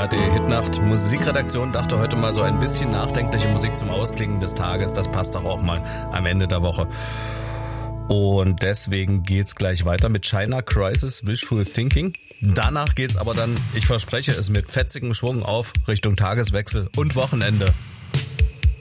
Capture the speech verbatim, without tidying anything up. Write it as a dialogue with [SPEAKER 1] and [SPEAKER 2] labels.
[SPEAKER 1] A R D Hitnacht Musikredaktion dachte heute mal so ein bisschen nachdenkliche Musik zum Ausklingen des Tages. Das passt doch auch mal am Ende der Woche. Und deswegen geht's gleich weiter mit China Crisis, Wishful Thinking. Danach geht's aber dann, ich verspreche es, mit fetzigem Schwung auf Richtung Tageswechsel und Wochenende.